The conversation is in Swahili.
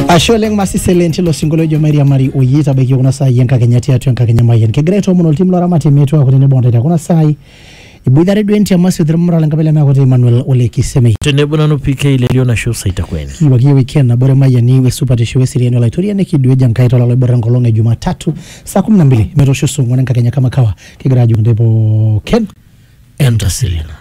Asholeng masiselenti lo singolo jo Maria Mari oyita beki kuna saa yenka kenyati atu yenka kenyamayen kegreto muno tim lora mati metu akutene bonde kuna saa ibudare 20 amasi udrimura langabele na kote Emmanuel Ole Kiseme tenebona no PK lelio na show site kweni kiwa weekend na bore maya niwe super tisho siriano la itoria ne kidwe jankaito la borango longa Jumatatu saa 12 metosho sungwana nkakenya kama kawa kigraju ndipo Ken Entersilina